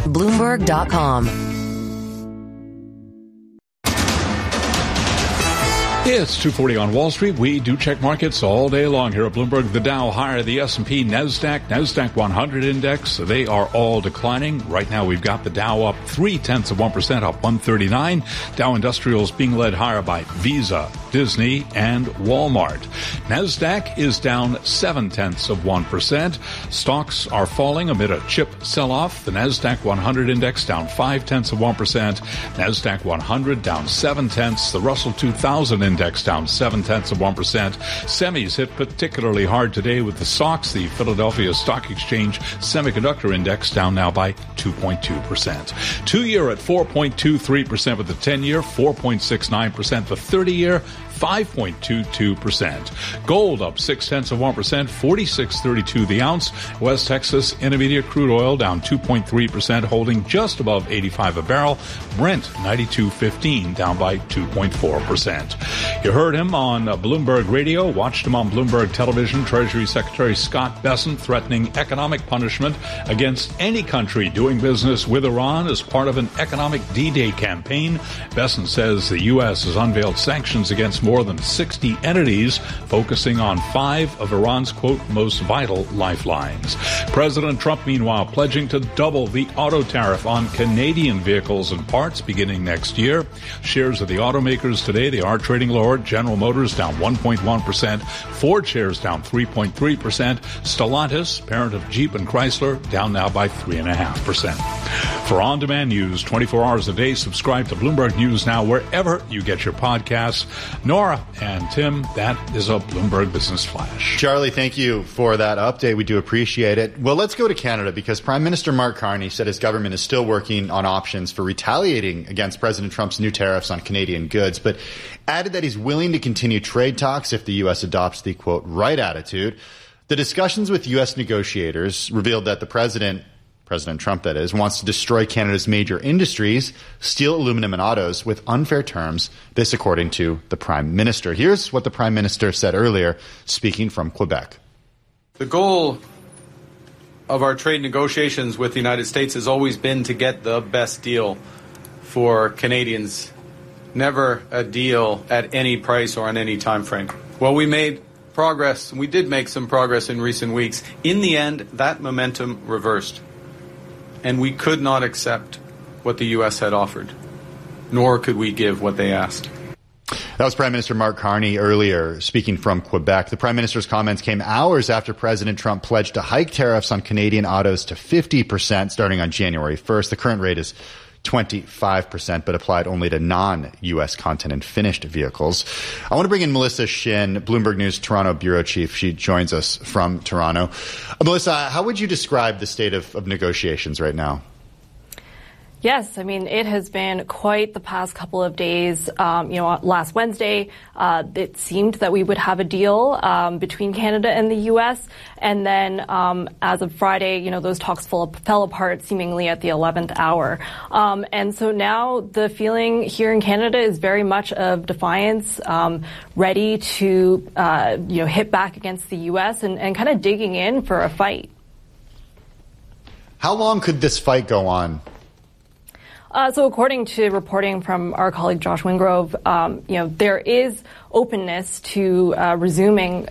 Bloomberg.com. It's 2:40 on Wall Street. We do check markets all day long here at Bloomberg. The Dow higher, the S&P, NASDAQ 100 index. They are all declining. Right now we've got the Dow up 0.3%, up 139. Dow Industrials being led higher by Visa, Disney, and Walmart. NASDAQ is down 0.7%. Stocks are falling amid a chip sell-off. The NASDAQ 100 index down 0.5%. NASDAQ 100 down 0.7. The Russell 2000 index down 0.7%. Semis hit particularly hard today with the SOX, the Philadelphia Stock Exchange Semiconductor Index, down now by 2.2%. 2-year at 4.23% with the 10-year, 4.69% the 30-year, 5.22%. Gold up 0.6%, 46.32 the ounce. West Texas Intermediate crude oil down 2.3%, holding just above 85 a barrel. Brent 92.15, down by 2.4%. You heard him on Bloomberg Radio, watched him on Bloomberg Television. Treasury Secretary Scott Bessent threatening economic punishment against any country doing business with Iran as part of an economic D-Day campaign. Bessent says the U.S. has unveiled sanctions against more than 60 entities, focusing on 5 of Iran's, quote, most vital lifelines. President Trump, meanwhile, pledging to double the auto tariff on Canadian vehicles and parts beginning next year. Shares of the automakers today, they are trading lower. General Motors down 1.1%. Ford shares down 3.3%. Stellantis, parent of Jeep and Chrysler, down now by 3.5%. For on-demand news 24 hours a day, subscribe to Bloomberg News Now wherever you get your podcasts. Nora and Tim, that is a Bloomberg Business Flash. Charlie, thank you for that update. We do appreciate it. Well, let's go to Canada because Prime Minister Mark Carney said his government is still working on options for retaliating against President Trump's new tariffs on Canadian goods, but added that he's willing to continue trade talks if the U.S. adopts the, quote, right attitude. The discussions with U.S. negotiators revealed that the President Trump, that is, wants to destroy Canada's major industries, steel, aluminum, and autos with unfair terms. This according to the Prime Minister. Here's what the Prime Minister said earlier, speaking from Quebec. The goal of our trade negotiations with the United States has always been to get the best deal for Canadians, never a deal at any price or on any time frame. Well, we made progress. We did make some progress in recent weeks. In the end, that momentum reversed. And we could not accept what the U.S. had offered, nor could we give what they asked. That was Prime Minister Mark Carney earlier speaking from Quebec. The Prime Minister's comments came hours after President Trump pledged to hike tariffs on Canadian autos to 50% starting on January 1st. The current rate is 25%, but applied only to non-U.S. content and finished vehicles. I want to bring in Melissa Shin, Bloomberg News Toronto bureau chief. She joins us from Toronto. Melissa, how would you describe the state of negotiations right now? Yes, I mean, it has been quite the past couple of days. Last Wednesday, it seemed that we would have a deal between Canada and the U.S. And then as of Friday, those talks fell apart seemingly at the 11th hour. And so now the feeling here in Canada is very much of defiance, ready to, hit back against the U.S. and kind of digging in for a fight. How long could this fight go on? So according to reporting from our colleague Josh Wingrove, there is openness to resuming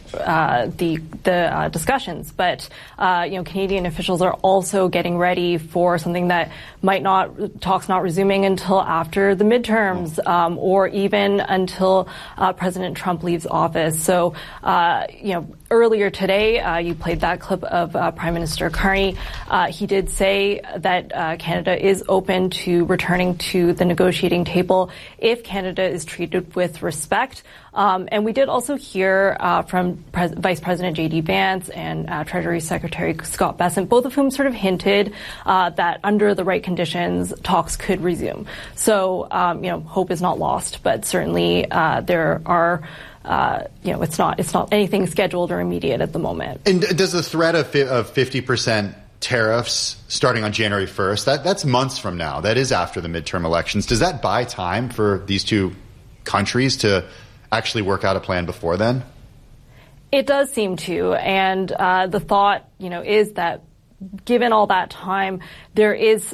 the discussions, but Canadian officials are also getting ready for something that talks not resuming until after the midterms, or even until President Trump leaves office. So earlier today, you played that clip of Prime Minister Carney. He did say that Canada is open to returning to the negotiating table if Canada is treated with respect. And we did also hear from Vice President J.D. Vance and Treasury Secretary Scott Bessent, both of whom sort of hinted that under the right conditions, talks could resume. So, hope is not lost, but certainly there are it's not anything scheduled or immediate at the moment. And does the threat of 50% tariffs starting on January 1st, that's months from now, that is after the midterm elections, does that buy time for these two countries to actually work out a plan before then? It does seem to. And the thought, is that given all that time, there is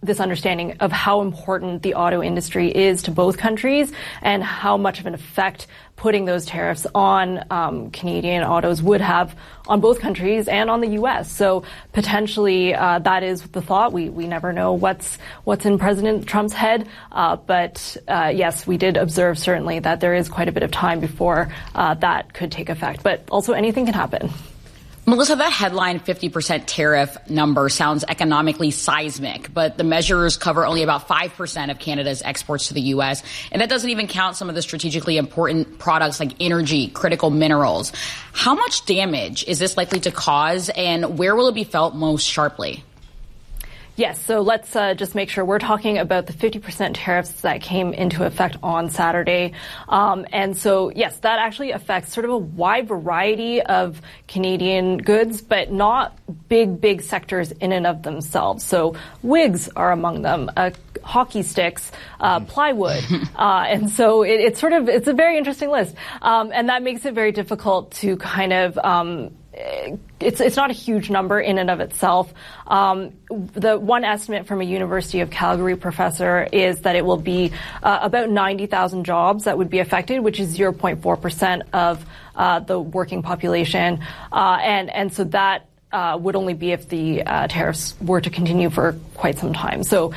this understanding of how important the auto industry is to both countries and how much of an effect putting those tariffs on Canadian autos would have on both countries and on the U.S. So potentially that is the thought. We never know what's in President Trump's head. But yes, we did observe certainly that there is quite a bit of time before that could take effect. But also anything can happen. Melissa, that headline 50% tariff number sounds economically seismic, but the measures cover only about 5% of Canada's exports to the U.S., and that doesn't even count some of the strategically important products like energy, critical minerals. How much damage is this likely to cause, and where will it be felt most sharply? Yes, so let's just make sure we're talking about the 50% tariffs that came into effect on Saturday. And so, yes, that actually affects sort of a wide variety of Canadian goods, but not big sectors in and of themselves. So wigs are among them, hockey sticks, plywood. And so it's a very interesting list. And that makes it very difficult to kind of it's not a huge number in and of itself. The one estimate from a University of Calgary professor is that it will be about 90,000 jobs that would be affected, which is 0.4% of the working population. And so that would only be if the tariffs were to continue for quite some time. So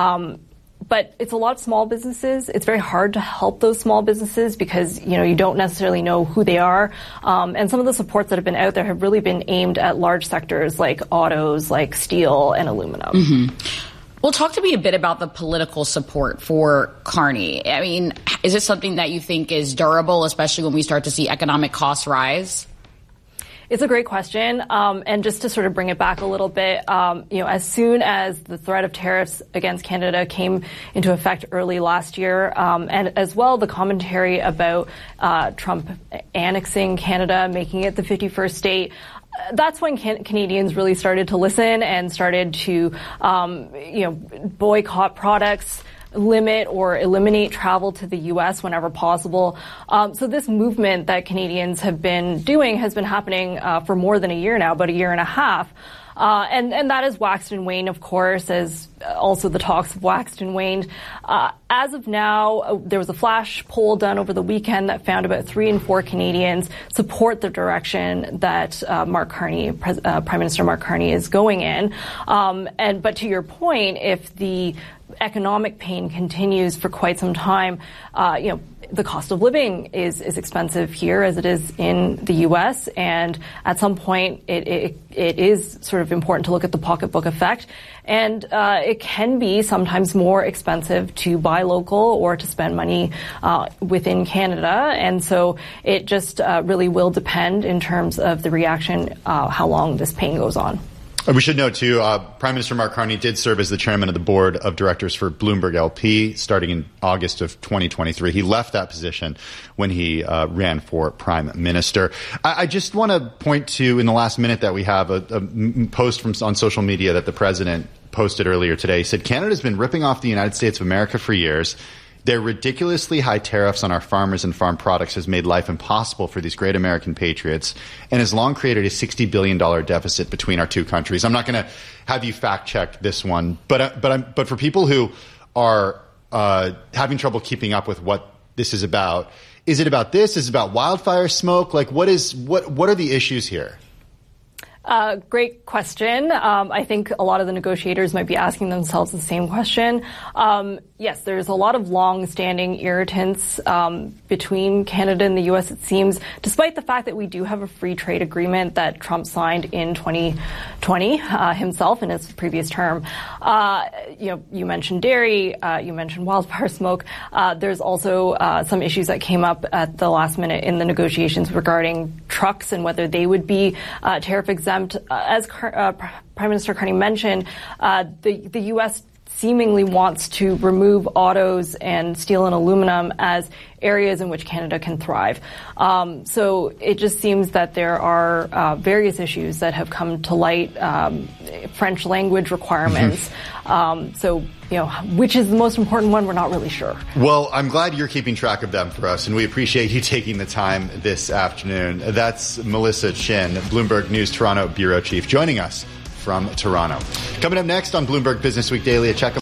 but it's a lot of small businesses. It's very hard to help those small businesses because, you don't necessarily know who they are. And some of the supports that have been out there have really been aimed at large sectors like autos, like steel and aluminum. Mm-hmm. Well, talk to me a bit about the political support for Carney. I mean, is it something that you think is durable, especially when we start to see economic costs rise? It's a great question. And just to sort of bring it back a little bit, as soon as the threat of tariffs against Canada came into effect early last year, and as well the commentary about Trump annexing Canada, making it the 51st state, that's when Canadians really started to listen and started to, boycott products, limit or eliminate travel to the U.S. whenever possible. So this movement that Canadians have been doing has been happening for more than a year now, about a year and a half. And that has waxed and waned, of course, as also the talks have waxed and waned. As of now, there was a flash poll done over the weekend that found about 3 in 4 Canadians support the direction that Mark Carney, Prime Minister Mark Carney, is going in. But to your point, if the economic pain continues for quite some time, the cost of living is expensive here as it is in the U.S. And at some point, it is sort of important to look at the pocketbook effect. And it can be sometimes more expensive to buy local or to spend money within Canada. And so it just really will depend in terms of the reaction, how long this pain goes on. We should note, too, Prime Minister Mark Carney did serve as the chairman of the board of directors for Bloomberg LP starting in August of 2023. He left that position when he ran for prime minister. I just want to point to, in the last minute that we have, a post on social media that the president posted earlier today. He said, Canada's been ripping off the United States of America for years. Their ridiculously high tariffs on our farmers and farm products has made life impossible for these great American patriots and has long created a $60 billion deficit between our two countries. I'm not going to have you fact-check this one, but for people who are having trouble keeping up with what this is about, is it about this? Is it about wildfire smoke? Like, what are the issues here? Great question. I think a lot of the negotiators might be asking themselves the same question. Yes, there's a lot of long-standing irritants between Canada and the U.S., it seems, despite the fact that we do have a free trade agreement that Trump signed in 2020 himself in his previous term. You mentioned dairy, you mentioned wildfire smoke. There's also some issues that came up at the last minute in the negotiations regarding trucks and whether they would be tariff exempt. As Prime Minister Carney mentioned, the U.S. seemingly wants to remove autos and steel and aluminum as areas in which Canada can thrive. So it just seems that there are various issues that have come to light, French language requirements. So, which is the most important one, we're not really sure. Well, I'm glad you're keeping track of them for us, and we appreciate you taking the time this afternoon. That's Melissa Chin, Bloomberg News Toronto Bureau Chief, joining us from Toronto. Coming up next on Bloomberg Business Week Daily, a check